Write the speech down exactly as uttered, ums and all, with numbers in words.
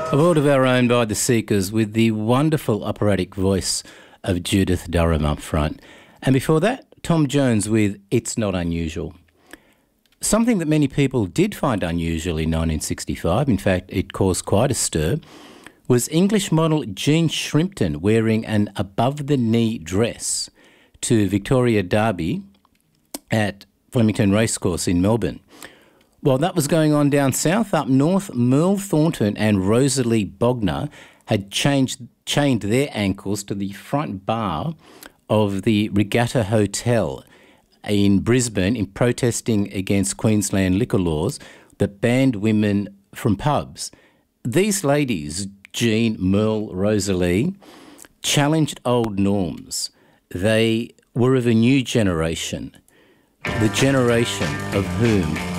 A world of our own by the Seekers with the wonderful operatic voice of Judith Durham up front. And before that, Tom Jones with It's Not Unusual. Something that many people did find unusual in nineteen sixty-five, in fact it caused quite a stir, was English model Jean Shrimpton wearing an above-the-knee dress to Victoria Derby at Flemington Racecourse in Melbourne. While that was going on down south, up north, Merle Thornton and Rosalie Bogner had changed, chained their ankles to the front bar of the Regatta Hotel in Brisbane in protesting against Queensland liquor laws that banned women from pubs. These ladies, Jean, Merle, Rosalie, challenged old norms. They were of a new generation, the generation of whom